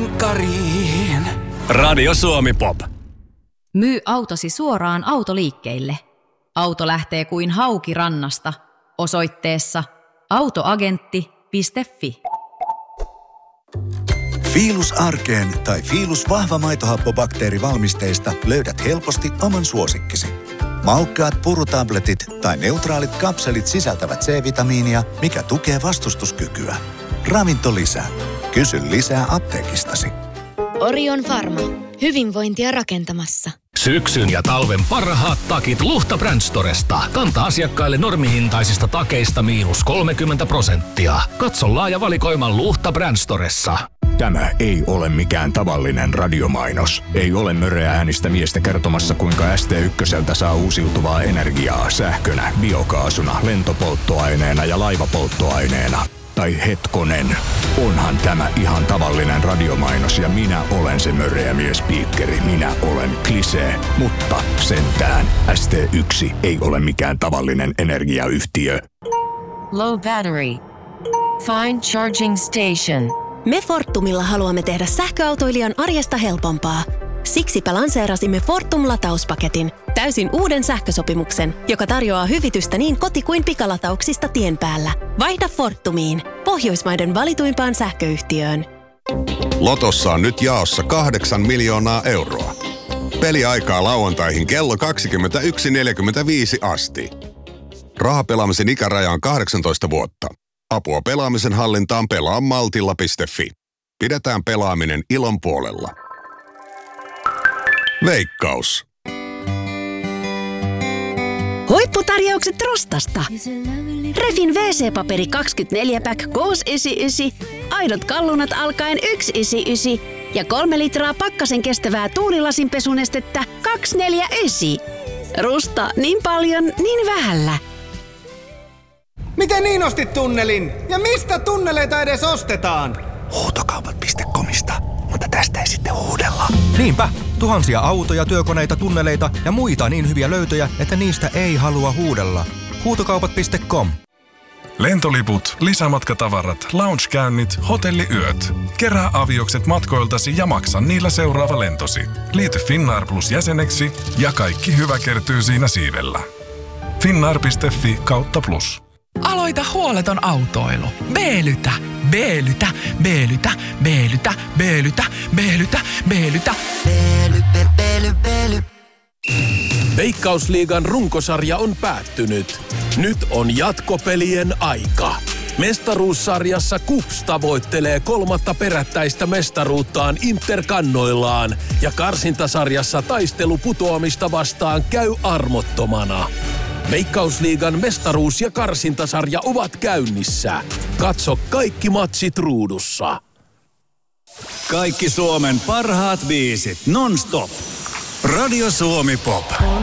lenkkariin. Radio Suomi Pop. Myy autosi suoraan autoliikkeille. Auto lähtee kuin hauki rannasta. Osoitteessa autoagentti.fi. Fiilus Arkeen tai Fiilus vahva maitohappobakteerivalmisteista löydät helposti oman suosikkisi. Maukkaat purutabletit tai neutraalit kapselit sisältävät C-vitamiinia, mikä tukee vastustuskykyä. Ravinto lisää. Kysy lisää apteekistasi. Orion Pharma. Hyvinvointia rakentamassa. Syksyn ja talven parhaat takit Luhta Brand Storesta. Kanta-asiakkaille normihintaisista takeista -30%. Katso laaja valikoima Luhta Brand Storessa. Tämä ei ole mikään tavallinen radiomainos. Ei ole möreä äänistä miestä kertomassa, kuinka ST1 saa uusiutuvaa energiaa sähkönä, biokaasuna, lentopolttoaineena ja laivapolttoaineena. Tai hetkonen, onhan tämä ihan tavallinen radiomainos ja minä olen se möreä miespiikkeri. Minä olen Klisee, mutta sentään ST1 ei ole mikään tavallinen energiayhtiö. Low battery. Find charging station. Me Fortumilla haluamme tehdä sähköautoilijan arjesta helpompaa. Siksipä lanseerasimme Fortum-latauspaketin, täysin uuden sähkösopimuksen, joka tarjoaa hyvitystä niin koti- kuin pikalatauksista tien päällä. Vaihda Fortumiin, Pohjoismaiden valituimpaan sähköyhtiöön. Lotossa on nyt jaossa 8 miljoonaa euroa. Peliaikaa lauantaihin kello 21.45 asti. Rahapelaamisen ikäraja on 18 vuotta. Apua pelaamisen hallintaan pelaa maltilla.fi. Pidetään pelaaminen ilon puolella. Veikkaus. Huipputarjoukset Rostasta. Refin WC-paperi 24-pack 699, aidot kallunat alkaen 199 ja 3 litraa pakkasen kestävää tuulilasinpesunestettä 249. Rusta niin paljon, niin vähällä. Miten niin ostit tunnelin? Ja mistä tunneleita edes ostetaan? Huutokaupat.comista, mutta tästä ei sitten huudella. Niinpä, tuhansia autoja, työkoneita, tunneleita ja muita niin hyviä löytöjä, että niistä ei halua huudella. Huutokaupat.com. Lentoliput, lisämatkatavarat, loungekäynnit, hotelliyöt. Kerää aviokset matkoiltasi ja maksa niillä seuraava lentosi. Liity Finnair Plus jäseneksi ja kaikki hyvä kertyy siinä siivellä. Finnair.fi/plus. Aloita huoleton autoilu. B-lytä, B-lytä, B-lytä, B-lytä, B-lytä, B-lytä, B-lytä. Veikkausliigan runkosarja on päättynyt. Nyt on jatkopelien aika. Mestaruussarjassa KuPS tavoittelee 3. perättäistä mestaruuttaan Interkannoillaan ja karsintasarjassa taistelu putoamista vastaan käy armottomana. Veikkausliigan mestaruus- ja karsintasarja ovat käynnissä. Katso kaikki matsit ruudussa. Kaikki Suomen parhaat biisit non-stop. Radio Suomi Pop.